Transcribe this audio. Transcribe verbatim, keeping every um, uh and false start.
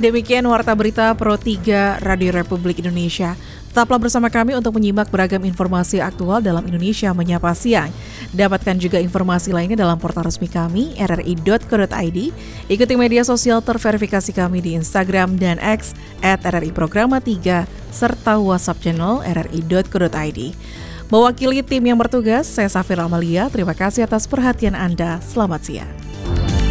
Demikian Warta Berita Pro tiga Radio Republik Indonesia. Tetaplah bersama kami untuk menyimak beragam informasi aktual dalam Indonesia Menyapa Siang. Dapatkan juga informasi lainnya dalam portal resmi kami, r r i dot co dot i d. Ikuti media sosial terverifikasi kami di Instagram dan X at r r i programa tiga, serta WhatsApp channel r r i dot co dot i d. Mewakili tim yang bertugas, saya Safira Amalia. Terima kasih atas perhatian Anda. Selamat siang.